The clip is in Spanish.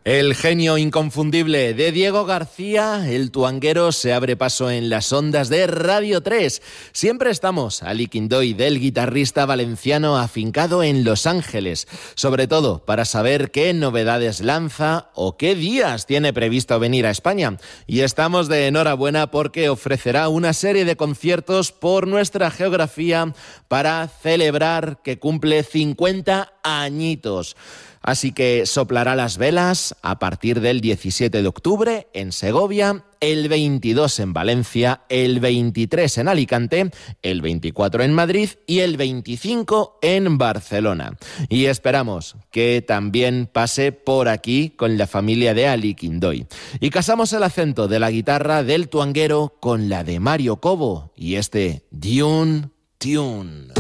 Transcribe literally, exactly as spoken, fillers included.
El genio inconfundible de Diego García, el tuanguero, se abre paso en las ondas de Radio tres. Siempre estamos al liquindoy del guitarrista valenciano afincado en Los Ángeles, sobre todo para saber qué novedades lanza o qué días tiene previsto venir a España. Y estamos de enhorabuena porque ofrecerá una serie de conciertos por nuestra geografía para celebrar que cumple cincuenta añitos. Así que soplará las velas a partir del diecisiete de octubre en Segovia, el veintidós en Valencia, el veintitrés en Alicante, el veinticuatro en Madrid y el veinticinco en Barcelona. Y esperamos que también pase por aquí con la familia de Ali Quindoy. Y casamos el acento de la guitarra del tuanguero con la de Mario Cobo y este Dune Tune.